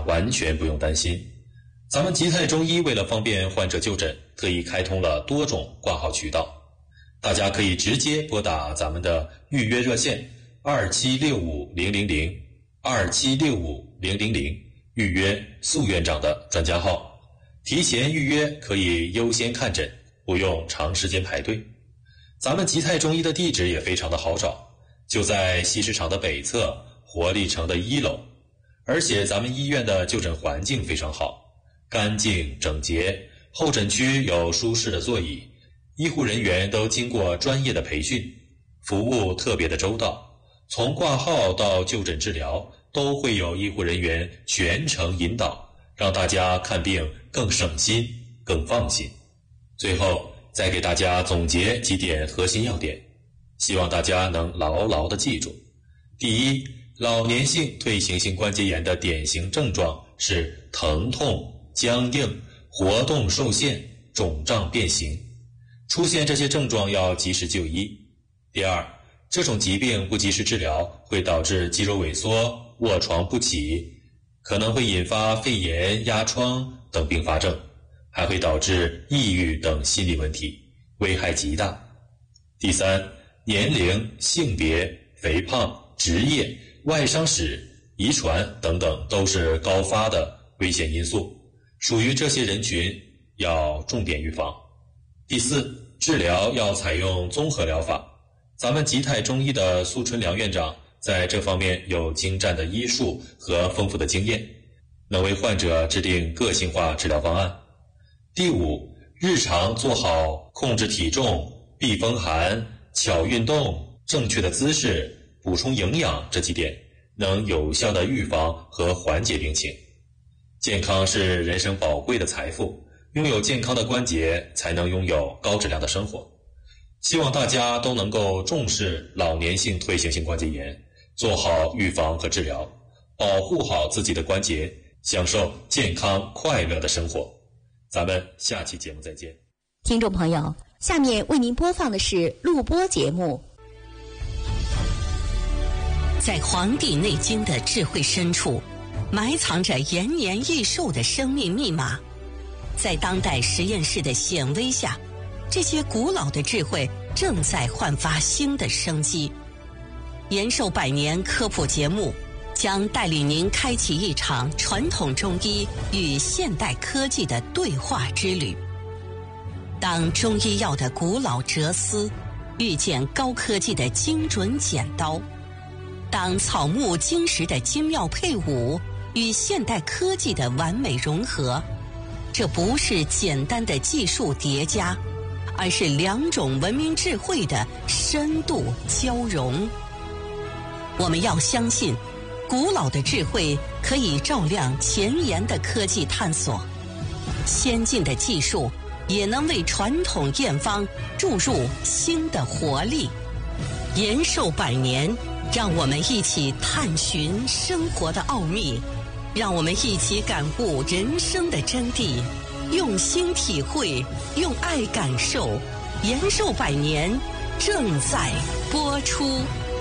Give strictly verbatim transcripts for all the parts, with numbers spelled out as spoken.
完全不用担心。咱们吉泰中医为了方便患者就诊，特意开通了多种挂号渠道，大家可以直接拨打咱们的预约热线二七六五零零零 二七六五零零零预约苏院长的专家号，提前预约可以优先看诊，不用长时间排队。咱们吉泰中医的地址也非常的好找，就在西市场的北侧活力城的一楼，而且咱们医院的就诊环境非常好，干净整洁，候诊区有舒适的座椅，医护人员都经过专业的培训，服务特别的周到，从挂号到就诊治疗都会有医护人员全程引导，让大家看病更省心更放心。最后再给大家总结几点核心要点，希望大家能牢牢地记住。第一，老年性退行性关节炎的典型症状是疼痛、僵硬、活动受限、肿胀变形，出现这些症状要及时就医。第二，这种疾病不及时治疗会导致肌肉萎缩、卧床不起，可能会引发肺炎、压疮等并发症，还会导致抑郁等心理问题，危害极大。第三，年龄、性别、肥胖、职业、外伤史、遗传等等都是高发的危险因素，属于这些人群要重点预防。第四，治疗要采用综合疗法，咱们吉泰中医的苏春良院长在这方面有精湛的医术和丰富的经验，能为患者制定个性化治疗方案。第五，日常做好控制体重、避风寒、巧运动、正确的姿势、补充营养这几点，能有效的预防和缓解病情。健康是人生宝贵的财富，拥有健康的关节才能拥有高质量的生活。希望大家都能够重视老年性退行性关节炎，做好预防和治疗，保护好自己的关节，享受健康快乐的生活。咱们下期节目再见。 听众朋友，下面为您播放的是录播节目。 在《黄帝内经》的智慧深处，埋藏着延年益寿的生命密码。在当代实验室的显微下，这些古老的智慧正在焕发新的生机。延寿百年科普节目将带领您开启一场传统中医与现代科技的对话之旅。当中医药的古老哲思遇见高科技的精准剪刀，当草木金石的精妙配伍与现代科技的完美融合，这不是简单的技术叠加，而是两种文明智慧的深度交融。我们要相信，古老的智慧可以照亮前沿的科技探索，先进的技术也能为传统验方注入新的活力。延寿百年，让我们一起探寻生活的奥秘，让我们一起感悟人生的真谛，用心体会，用爱感受。延寿百年正在播出。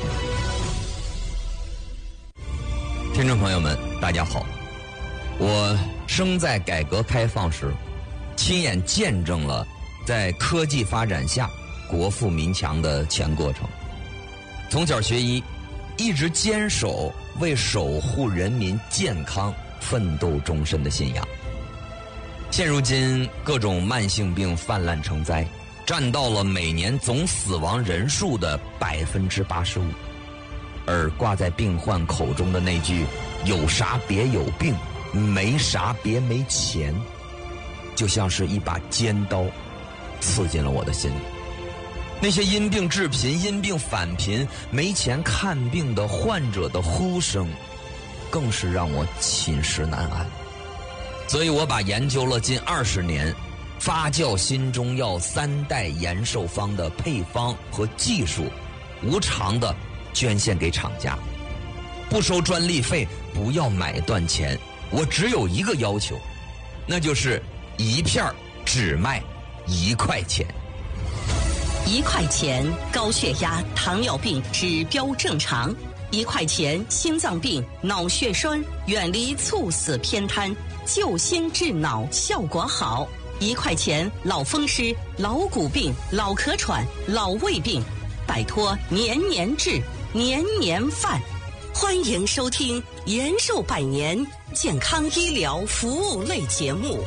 听众朋友们，大家好，我生在改革开放时，亲眼见证了在科技发展下国富民强的全过程。从小学医，一直坚守为守护人民健康奋斗终身的信仰。现如今各种慢性病泛滥成灾，占到了每年总死亡人数的百分之八十五。而挂在病患口中的那句“有啥别有病，没啥别没钱”，就像是一把尖刀，刺进了我的心里。那些因病致贫、因病返贫、没钱看病的患者的呼声，更是让我寝食难安。所以我把研究了近二十年发酵新中药三代延寿方的配方和技术，无偿的捐献给厂家，不收专利费，不要买断钱。我只有一个要求，那就是一片只卖一块钱。 一块钱，高血压、糖尿病指标正常， 一块钱心脏病、脑血栓，远离猝死偏瘫，救心治脑效果好。一块钱老风湿、老骨病、老咳喘、老胃病，摆脱年年治、年年犯。欢迎收听延寿百年健康医疗服务类节目。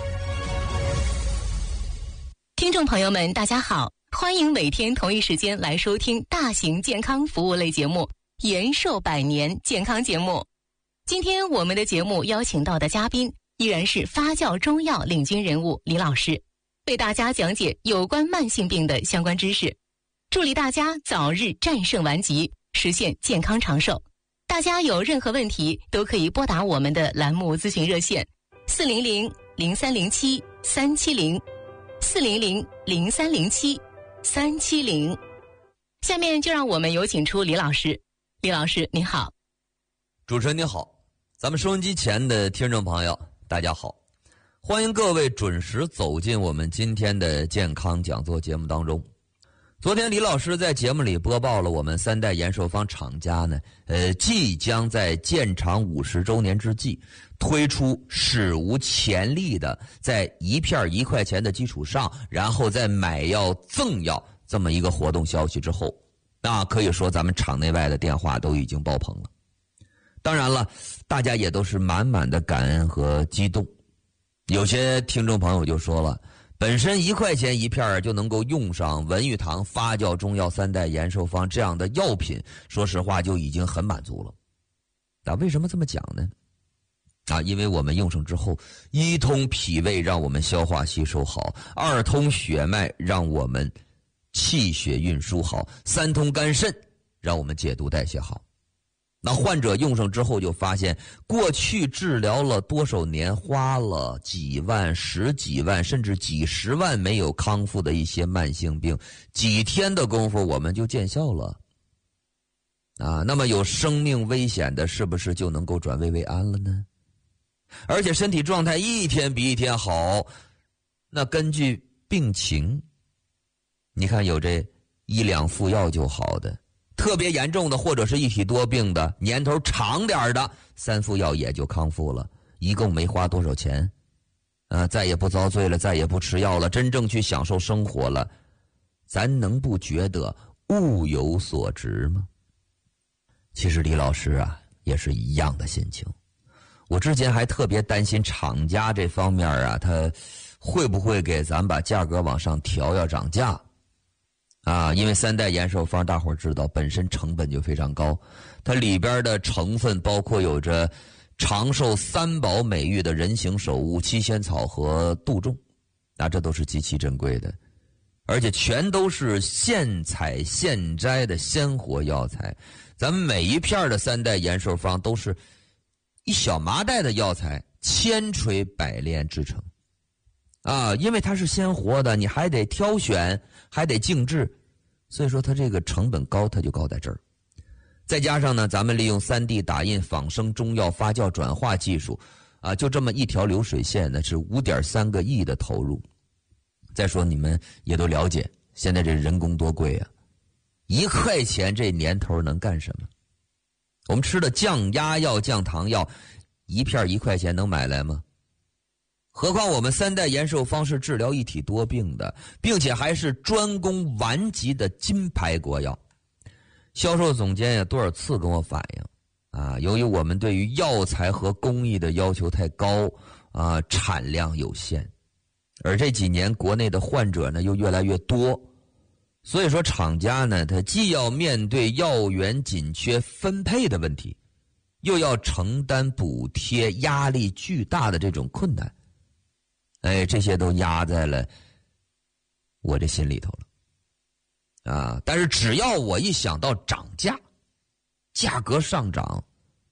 听众朋友们，大家好，欢迎每天同一时间来收听大型健康服务类节目延寿百年健康节目。今天我们的节目邀请到的嘉宾依然是发酵中药领军人物李老师，为大家讲解有关慢性病的相关知识，助力大家早日战胜顽疾，实现健康长寿。大家有任何问题都可以拨打我们的栏目咨询热线四零零零三零七三七零四零零零三零七三七零。下面就让我们有请出李老师。李老师您好。 主持人你好，咱们收音机前的听众朋友大家好，欢迎各位准时走进我们今天的健康讲座节目当中。昨天李老师在节目里播报了我们三代延寿方厂家呢，呃，即将在建厂五十周年之际推出史无前例的在一片一块钱的基础上，然后再买药赠药这么一个活动消息之后，那可以说咱们厂内外的电话都已经爆棚了。当然了，大家也都是满满的感恩和激动。有些听众朋友就说了，本身一块钱一片就能够用上文玉堂发酵中药三代延寿方这样的药品，说实话就已经很满足了。那为什么这么讲呢？啊，因为我们用上之后，一通脾胃让我们消化吸收好，二通血脉让我们气血运输好，三通肝肾让我们解毒代谢好。那患者用上之后就发现，过去治疗了多少年，花了几万、十几万甚至几十万没有康复的一些慢性病，几天的功夫我们就见效了啊。那么有生命危险的是不是就能够转危为安了呢？而且身体状态一天比一天好，那根据病情，你看有这一两副药就好的，特别严重的或者是一体多病的，年头长点的，三副药也就康复了，一共没花多少钱啊，再也不遭罪了，再也不吃药了，真正去享受生活了，咱能不觉得物有所值吗？其实李老师啊也是一样的心情。我之前还特别担心厂家这方面啊，他会不会给咱把价格往上调，要涨价啊？因为三代延寿方大伙知道本身成本就非常高，它里边的成分包括有着长寿三宝美誉的人形首乌、七仙草和杜仲，那这都是极其珍贵的，而且全都是现采现摘的鲜活药材。咱们每一片的三代延寿方都是一小麻袋的药材千锤百炼制成啊，因为它是鲜活的，你还得挑选，还得静置，所以说它这个成本高，它就高在这儿。再加上呢，咱们利用 三 D 打印仿生中药发酵转化技术啊，就这么一条流水线呢，是 五点三个亿的投入。再说你们也都了解，现在这人工多贵啊，一块钱这年头能干什么？我们吃的降压药、降糖药，一片一块钱能买来吗？何况我们三代延寿方是治疗一体多病的，并且还是专攻顽疾的金牌国药。销售总监也多少次跟我反映啊，由于我们对于药材和工艺的要求太高啊，产量有限，而这几年国内的患者呢又越来越多，所以说厂家呢，它既要面对药源紧缺分配的问题，又要承担补贴压力巨大的这种困难。哎，这些都压在了我这心里头了啊！但是只要我一想到涨价，价格上涨，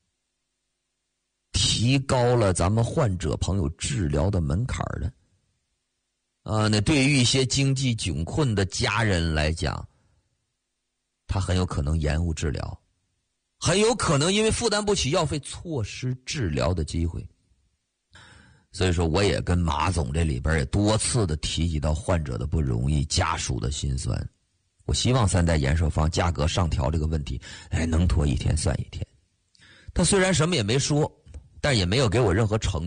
提高了咱们患者朋友治疗的门槛的啊，那对于一些经济窘困的家人来讲，他很有可能延误治疗，很有可能因为负担不起药费错失治疗的机会。所以说我也跟马总这里边也多次的提及到患者的不容易，家属的心酸。 我希望三代延寿方价格上调这个问题，哎，能拖一天算一天。他虽然什么也没说，但也没有给我任何承诺。